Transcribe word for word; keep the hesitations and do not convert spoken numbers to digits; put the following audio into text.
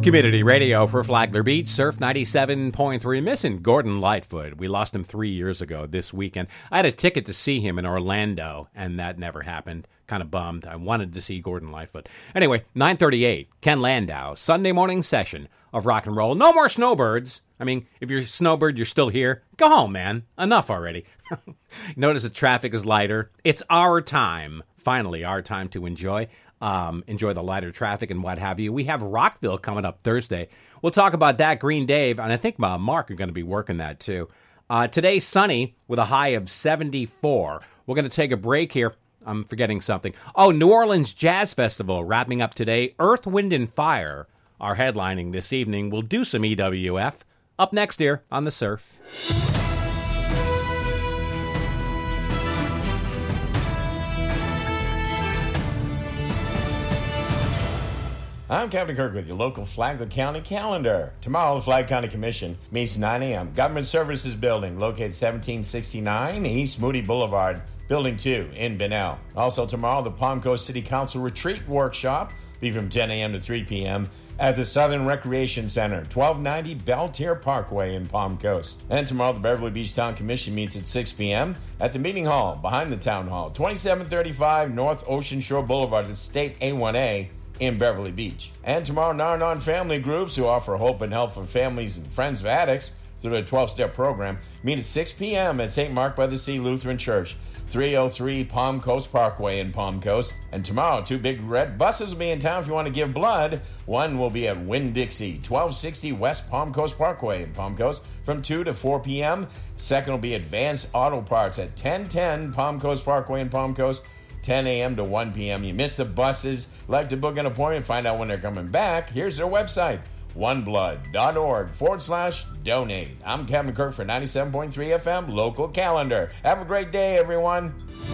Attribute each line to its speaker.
Speaker 1: Community radio for Flagler Beach, Surf ninety-seven point three. Missing Gordon Lightfoot. We lost him three years ago this weekend. I had a ticket to see him in Orlando, and that never happened. Kind of bummed. I wanted to see Gordon Lightfoot. Anyway, nine thirty-eight, Ken Landau, Sunday morning session of rock and roll. No more snowbirds. I mean, if you're a snowbird, you're still here. Go home, man. Enough already. Notice the traffic is lighter. It's our time. Finally, our time to enjoy. Um, enjoy the lighter traffic and what have you. We have Rockville coming up Thursday. We'll talk about that. Green Dave, and I think uh, Mark are going to be working that too. Uh, today, sunny with a high of seventy-four. We're going to take a break here. I'm forgetting something. Oh, New Orleans Jazz Festival wrapping up today. Earth, Wind, and Fire are headlining this evening. We'll do some E W F. Up next here on The Surf.
Speaker 2: I'm Captain Kirk with your local Flagler County calendar. Tomorrow, the Flagler County Commission meets nine a.m. Government Services Building, located seventeen sixty-nine East Moody Boulevard, Building two in Bunnell. Also tomorrow, the Palm Coast City Council Retreat Workshop, be from ten a.m. to three p.m. at the Southern Recreation Center, twelve ninety Beltier Parkway in Palm Coast. And tomorrow, the Beverly Beach Town Commission meets at six p.m. at the Meeting Hall behind the Town Hall, twenty-seven thirty-five North Ocean Shore Boulevard at State A one A. in Beverly Beach. And tomorrow, Nar-Anon Family Groups, who offer hope and help for families and friends of addicts through their twelve-step program, meet at six p.m. at Saint Mark by the Sea Lutheran Church, three oh three Palm Coast Parkway in Palm Coast. And tomorrow, two big red buses will be in town if you want to give blood. One will be at Winn-Dixie, twelve sixty West Palm Coast Parkway in Palm Coast from two to four p.m. Second will be Advanced Auto Parts at ten ten Palm Coast Parkway in Palm Coast, ten a.m. to one p.m. You miss the buses, like to book an appointment, find out when they're coming back. Here's their website, oneblood.org forward slash donate. I'm Captain Kirk for ninety-seven point three F M Local Calendar. Have a great day, everyone.